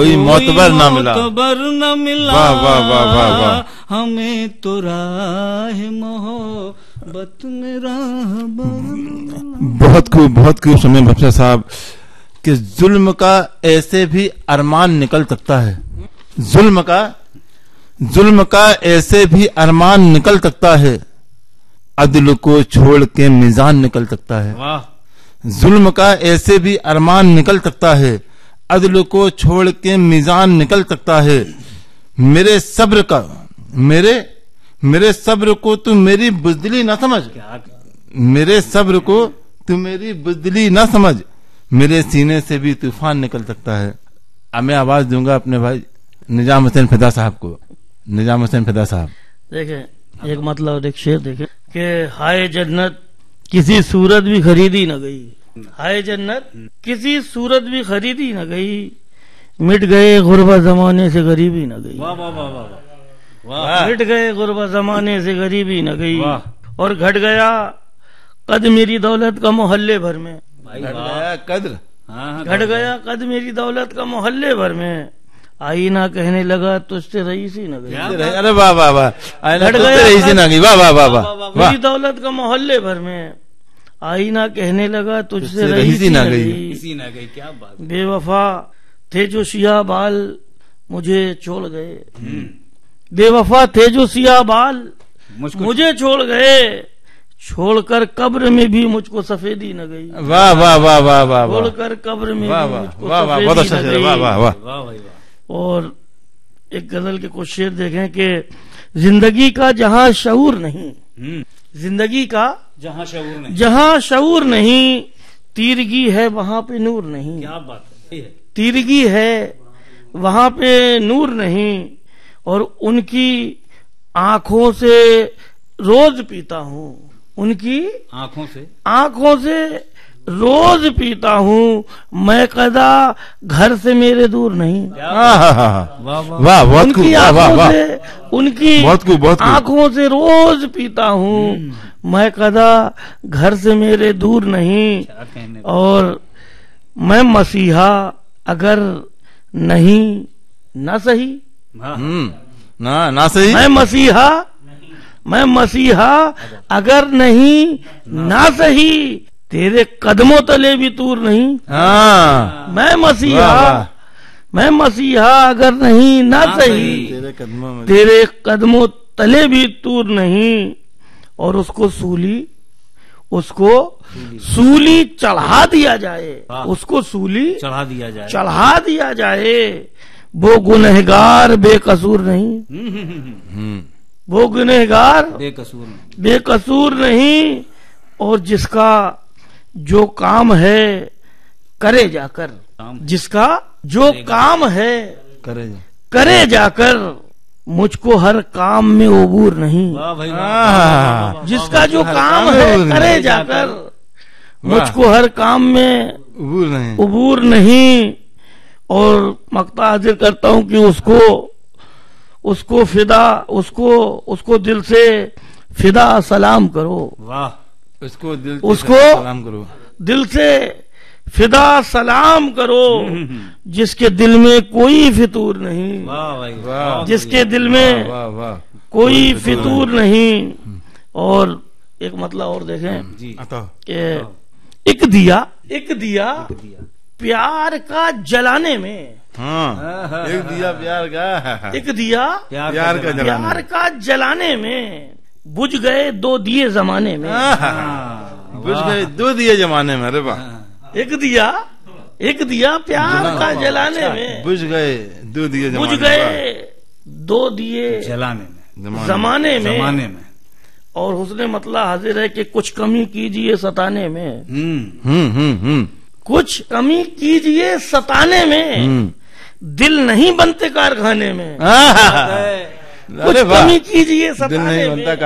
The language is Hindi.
कोई मोतबर न मिला, मोतबर न मिला, वाह वाह वाह वाह वाह। हमें तो राह मोहब्बत में राहबर। बहुत खूब समय बख्शा साहब कि जुल्म का ऐसे भी अरमान निकल सकता है, जुल्म का ऐसे भी अरमान निकल सकता है, अदल को छोड़ के मीजान निकल सकता है। वाह। जुल्म का ऐसे भी अरमान निकल सकता है, अदल को छोड़ के मीजान निकल सकता है। मेरे सब्र को तू मेरी बुज़दिली न समझ, मेरे सब्र को तू मेरी बुज़दिली न समझ, मेरे सीने से भी तूफान निकल सकता है। अब मैं आवाज दूंगा अपने भाई निजाम हुसैन फिदा साहब को। निजाम हुसैन फिदा साहब देखें, एक मतलब एक शेर देखें कि हाय जन्नत किसी सूरत भी खरीदी न गई, हाय जन्नत किसी सूरत भी खरीदी न गई, मिट गए गुरबा जमाने से गरीबी न गई। वाह वाह वाह वाह। मिट गए गुरबा जमाने से गरीबी न गई, और घट गया कद मेरी दौलत का मोहल्ले भर में, कद्र घट गया कद मेरी दौलत का मोहल्ले भर में, आईना कहने लगा तुझसे रईसी न गई। अरे वाह वाह वाह, घट गया रईसी न गई, वाह वाह वाह वाह। मेरी दौलत का मोहल्ले भर में, आईना कहने लगा तुझसे रईसी न गई। क्या बात। बेवफा थे जो सिया बाल मुझे छोड़ गए, बेवफा थे जो सिया बाल मुझे छोड़ गए, छोड़कर कब्र में भी मुझको सफेदी न गई। वाह वाह वाह वाह वाह। छोड़कर कब्र में भी मुझको बहुत अच्छा सफेदी न गई। वाह वाह वाह। और एक गजल के कुछ शेर देखें कि जिंदगी का जहां शऊर नहीं, जिंदगी का जहां शऊर नहीं, तीरगी है वहां पे नूर नहीं। क्या बात है। तीरगी है वहां पे नूर नहीं, और उनकी आंखों से रोज पीता हूँ, उनकी आंखों से रोज पीता हूँ, मैं कदा घर से मेरे दूर नहीं। वाह बहुत खूब, उनकी आंखों से रोज पीता हूँ, मैं कदा घर से मेरे दूर नहीं, और मैं मसीहा अगर नहीं ना सही, ना सही, मैं मसीहा अगर नहीं ना सही, तेरे कदमों तले भी दूर नहीं। मैं मसीहा अगर नहीं ना सही, तेरे कदमों तले भी दूर नहीं, और उसको सूली चढ़ा दिया जाए, उसको सूली चढ़ा दिया जाए, वो गुनहगार बेकसूर नहीं, वो गुनहगार बेकसूर नहीं, और जिसका जो काम है करे जाकर, जिसका जो काम है करे जाकर, मुझको हर काम में उबूर नहीं। जिसका जो काम है करे जाकर, मुझको हर काम में उबूर नहीं। और मक्ता हाजिर करता हूँ कि उसको दिल से फिदा सलाम करो। वाह। उसको दिल से फिदा सलाम करो, जिसके दिल में कोई फितूर नहीं। वाह। जिसके दिल में कोई फितूर नहीं। और एक मतलब और देखें कि एक दिया प्यार का जलाने में, एक दिया प्यार का जलाने में, बुझ गए 2 दिए जमाने में। बुझ गए 2 दिए जमाने में। अरे वाह। एक दिया प्यार का जलाने में, बुझ गए 2 दिए जमाने में। और उसने मतलब हाजिर है कि कुछ कमी कीजिए सताने में, कुछ कमी कीजिए सताने में, दिल नहीं बनते कारखाने में। कुछ कमी कीजिए सताने में।